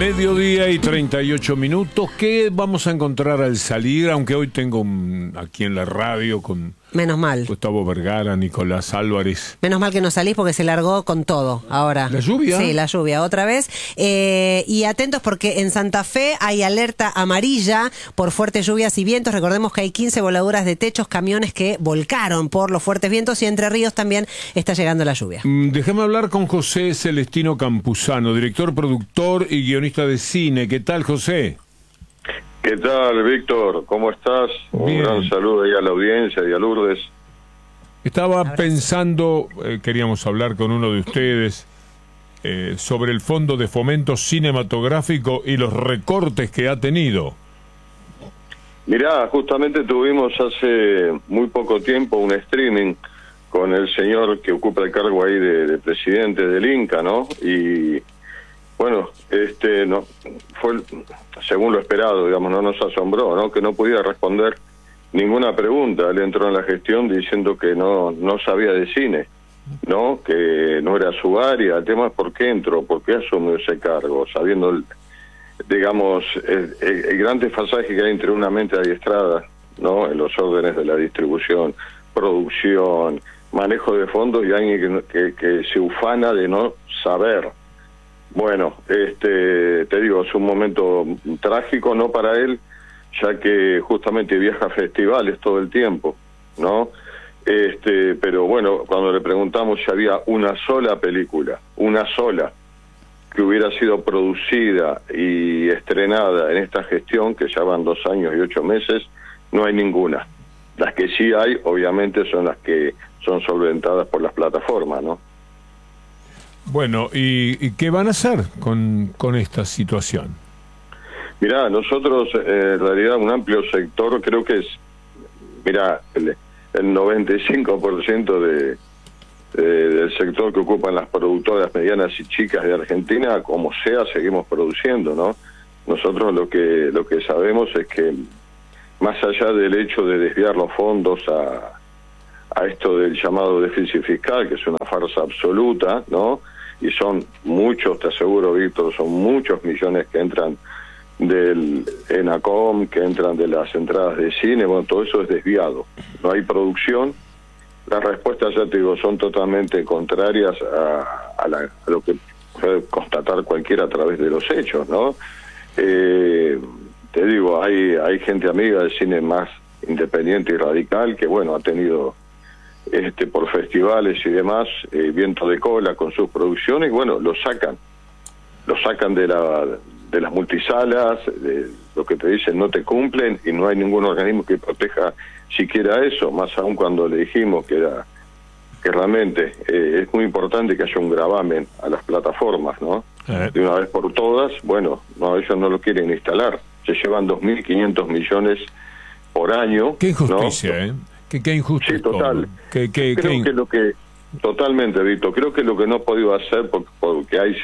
Mediodía y 38 minutos. ¿Qué vamos a encontrar al salir? Aunque hoy tengo aquí en la radio con Menos mal. Gustavo Vergara, Nicolás Álvarez. Menos mal que no salís porque se largó con todo ahora. ¿La lluvia? Sí, la lluvia otra vez. Y atentos porque en Santa Fe hay alerta amarilla por fuertes lluvias y vientos. Recordemos que hay 15 voladuras de techos, camiones que volcaron por los fuertes vientos, y Entre Ríos también está llegando la lluvia. Déjame hablar con José Celestino Campuzano, director, productor y guionista de cine. ¿Qué tal, José? ¿Qué tal, Víctor? ¿Cómo estás? Bien. Un gran saludo ahí a la audiencia y a Lourdes. Estaba pensando, queríamos hablar con uno de ustedes sobre el Fondo de Fomento Cinematográfico y los recortes que ha tenido. Mirá, justamente tuvimos hace muy poco tiempo un streaming con el señor que ocupa el cargo ahí de presidente del Inca, ¿no? Y bueno, no fue según lo esperado, digamos, no nos asombró, ¿no? Que no pudiera responder ninguna pregunta. Él entró en la gestión diciendo que no sabía de cine, ¿no? Que no era su área. El tema es por qué entró, por qué asumió ese cargo, sabiendo, digamos, el gran desfasaje que hay entre una mente adiestrada, ¿no? En los órdenes de la distribución, producción, manejo de fondos, y alguien que se ufana de no saber. Bueno, te digo, es un momento trágico, no para él, ya que justamente viaja a festivales todo el tiempo, ¿no? Pero bueno, cuando le preguntamos si había una sola película, una sola, que hubiera sido producida y estrenada en esta gestión, que ya van 2 años y 8 meses, no hay ninguna. Las que sí hay, obviamente, son las que son solventadas por las plataformas, ¿no? Bueno, ¿y qué van a hacer con esta situación? Mirá, nosotros, en realidad, un amplio sector, creo que es, mirá, el 95% del sector que ocupan las productoras medianas y chicas de Argentina, como sea, seguimos produciendo, ¿no? Nosotros lo que sabemos es que, más allá del hecho de desviar los fondos a esto del llamado déficit fiscal, que es una farsa absoluta, ¿no? Y son muchos, te aseguro, Víctor, son muchos millones que entran del ENACOM, que entran de las entradas de cine. Bueno, todo eso es desviado, no hay producción. Las respuestas, ya te digo, son totalmente contrarias a lo que puede constatar cualquiera a través de los hechos, ¿no? Te digo, hay gente amiga del cine más independiente y radical que, bueno, ha tenido por festivales y demás, viento de cola con sus producciones, y bueno, lo sacan de las multisalas, de lo que te dicen no te cumplen, y no hay ningún organismo que proteja siquiera eso, más aún cuando le dijimos que realmente es muy importante que haya un gravamen a las plataformas, ¿no? De una vez por todas. Bueno, no, ellos no lo quieren instalar, se llevan 2.500 millones por año. Qué injusticia, ¿no? Qué injusto. Sí, total. Creo que totalmente, Víctor, creo que lo que no ha podido hacer, porque hay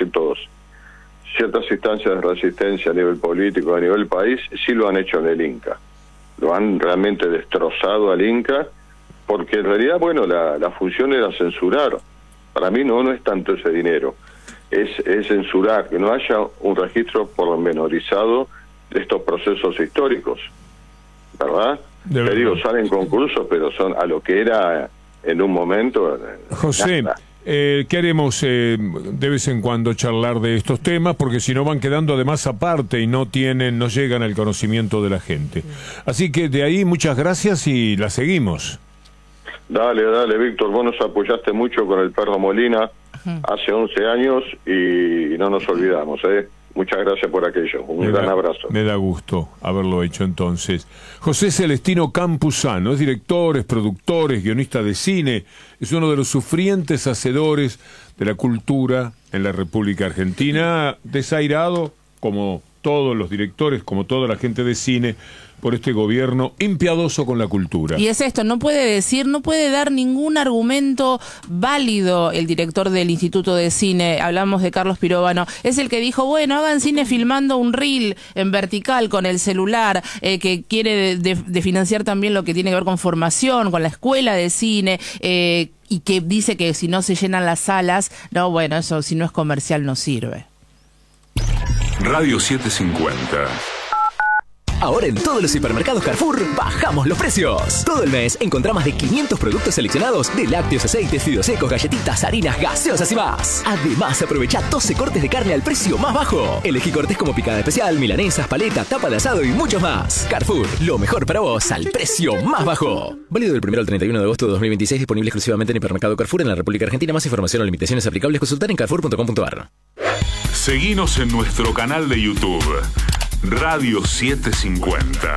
ciertas instancias de resistencia a nivel político, a nivel país, sí lo han hecho en el Inca. Lo han realmente destrozado al Inca, porque en realidad, bueno, la función era censurar. Para mí no es tanto ese dinero, es censurar, que no haya un registro pormenorizado de estos procesos históricos, ¿verdad? Te digo, salen concursos, pero son a lo que era en un momento. José, ¿qué haremos de vez en cuando charlar de estos temas? Porque si no van quedando además aparte y no llegan al conocimiento de la gente. Así que de ahí muchas gracias y la seguimos. Dale, Víctor, vos nos apoyaste mucho con el Perro Molina hace 11 años y no nos olvidamos, ¿eh? Muchas gracias por aquello. Un gran abrazo. Me da gusto haberlo hecho entonces. José Celestino Campuzano es director, es productor, es guionista de cine, es uno de los sufrientes hacedores de la cultura en la República Argentina, desairado, como todos los directores, como toda la gente de cine, por este gobierno impiadoso con la cultura. Y es esto, no puede dar ningún argumento válido el director del Instituto de Cine, hablamos de Carlos Pirovano, es el que dijo, bueno, hagan cine filmando un reel en vertical con el celular, que quiere de financiar también lo que tiene que ver con formación, con la escuela de cine, y que dice que si no se llenan las salas, no, bueno, eso si no es comercial no sirve. Radio 750. Ahora en todos los hipermercados Carrefour bajamos los precios. Todo el mes encontrá más de 500 productos seleccionados de lácteos, aceites, fideos secos, galletitas, harinas, gaseosas y más. Además, aprovecha 12 cortes de carne al precio más bajo. Elegí cortes como picada especial, milanesas, paleta, tapa de asado y muchos más. Carrefour, lo mejor para vos al precio más bajo. Válido del 1 al 31 de agosto de 2026, disponible exclusivamente en hipermercado Carrefour en la República Argentina. Más información o limitaciones aplicables consultar en carrefour.com.ar. Seguinos en nuestro canal de YouTube, Radio 750.